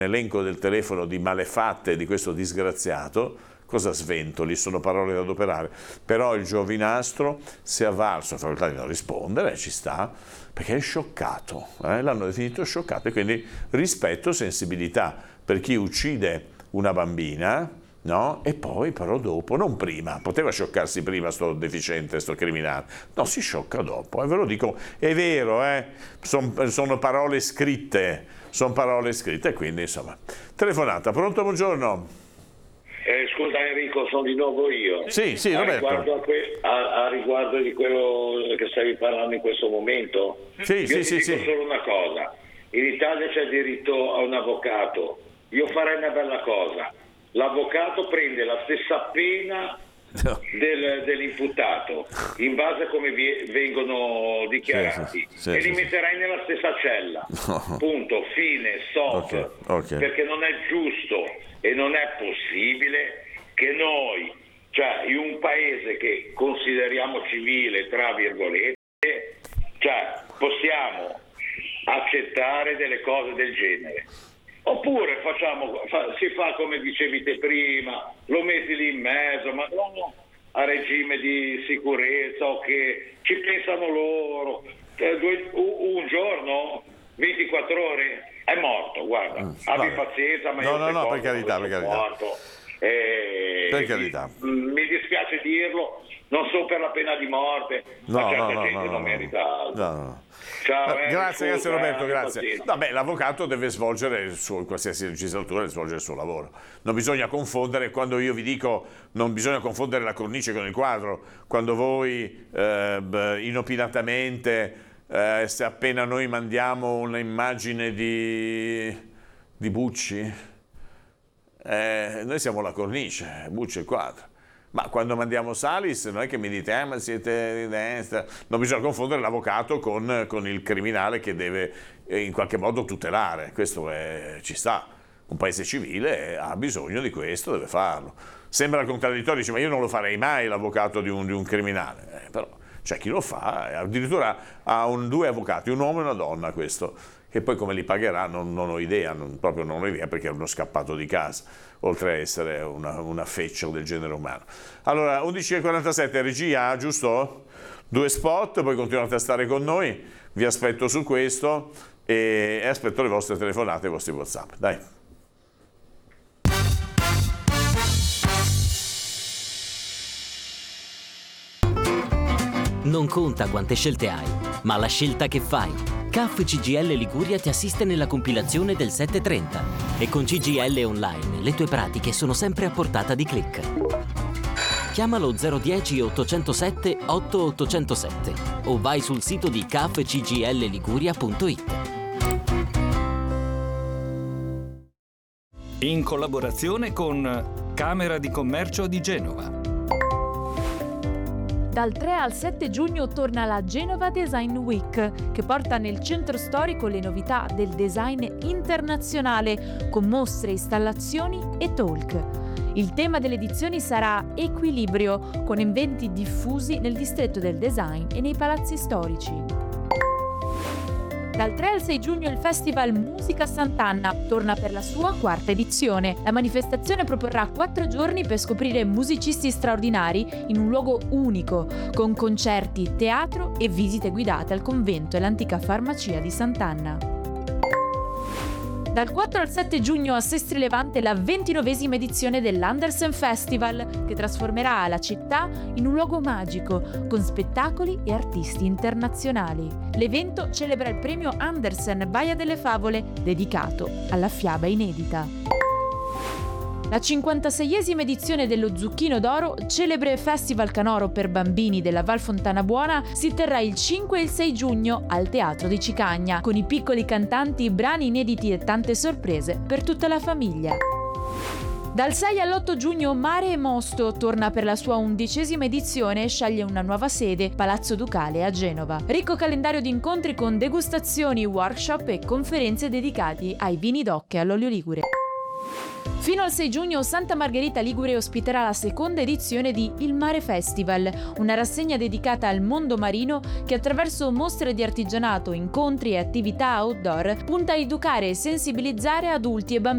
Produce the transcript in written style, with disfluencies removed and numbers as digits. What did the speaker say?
L'elenco del telefono di malefatte di questo disgraziato, cosa sventoli? Sono parole da adoperare. Però il giovinastro si è avvalso, la facoltà di non rispondere, ci sta, perché è scioccato, l'hanno definito scioccato, e quindi rispetto, sensibilità per chi uccide una bambina, no? E poi però dopo, non prima, poteva scioccarsi prima sto deficiente, sto criminale, no, si sciocca dopo, e ve lo dico, è vero, sono parole scritte, quindi insomma. Telefonata, pronto, buongiorno? Scusa Enrico, sono di nuovo io. Sì, Roberto. A riguardo di quello che stavi parlando in questo momento, sì. Solo una cosa: in Italia c'è diritto a un avvocato. Io farei una bella cosa: l'avvocato prende la stessa pena dell'imputato in base a come vengono dichiarati, e li metterai nella stessa cella. Punto, fine, stop. Okay. Perché non è giusto e non è possibile che noi, cioè in un paese che consideriamo civile, tra virgolette, cioè possiamo accettare delle cose del genere. Oppure si fa come dicevi te prima, lo metti lì in mezzo, ma non a regime di sicurezza, o che ci pensano loro. Un giorno, 24 ore, è morto, guarda. Abbi pazienza, ma no, per carità. Per carità. Mi dispiace dirlo, non so per la pena di morte, ma certa gente non merita altro. No. Ciao, grazie Roberto, grazie. Vabbè, l'avvocato deve svolgere in qualsiasi legislatura, deve svolgere il suo lavoro. Non bisogna confondere, quando io vi dico non bisogna confondere la cornice con il quadro, quando voi inopinatamente, se appena noi mandiamo un'immagine di Bucci, noi siamo la cornice, Bucci è il quadro. Ma quando mandiamo Salis non è che mi dite ma siete di destra, non bisogna confondere l'avvocato con il criminale che deve in qualche modo tutelare, questo ci sta, un paese civile ha bisogno di questo, deve farlo. Sembra contraddittorio, dice ma io non lo farei mai l'avvocato di un criminale, però c'è chi lo fa, addirittura ha due avvocati, un uomo e una donna questo, che poi come li pagherà non ho idea, proprio non ho idea, perché è uno scappato di casa, oltre a essere una feccia del genere umano. Allora, 11:47, regia, giusto? 2 spot, poi continuate a stare con noi, vi aspetto su questo e aspetto le vostre telefonate e i vostri WhatsApp. Dai. Non conta quante scelte hai, ma la scelta che fai. CAF CGIL Liguria ti assiste nella compilazione del 730 e con CGIL Online le tue pratiche sono sempre a portata di click. Chiamalo 010 807 8807 o vai sul sito di cafcgilliguria.it. In collaborazione con Camera di Commercio di Genova. Dal 3 al 7 giugno torna la Genova Design Week, che porta nel centro storico le novità del design internazionale, con mostre, installazioni e talk. Il tema delle edizioni sarà Equilibrio, con eventi diffusi nel distretto del design e nei palazzi storici. Dal 3 al 6 giugno il Festival Musica Sant'Anna torna per la sua 4ª edizione. La manifestazione proporrà 4 giorni per scoprire musicisti straordinari in un luogo unico, con concerti, teatro e visite guidate al convento e all'antica farmacia di Sant'Anna. Dal 4 al 7 giugno a Sestri Levante la 29ª edizione dell'Andersen Festival, che trasformerà la città in un luogo magico, con spettacoli e artisti internazionali. L'evento celebra il premio Andersen Baia delle Favole, dedicato alla fiaba inedita. La 56ª edizione dello Zucchino d'Oro, celebre festival canoro per bambini della Val Fontana Buona, si terrà il 5 e il 6 giugno al Teatro di Cicagna, con i piccoli cantanti, brani inediti e tante sorprese per tutta la famiglia. Dal 6 all'8 giugno Mare e Mosto torna per la sua 11ª edizione e sceglie una nuova sede, Palazzo Ducale a Genova. Ricco calendario di incontri con degustazioni, workshop e conferenze dedicati ai vini d'oche all'olio ligure. Fino al 6 giugno Santa Margherita Ligure ospiterà la 2ª edizione di Il Mare Festival, una rassegna dedicata al mondo marino che attraverso mostre di artigianato, incontri e attività outdoor punta a educare e sensibilizzare adulti e bambini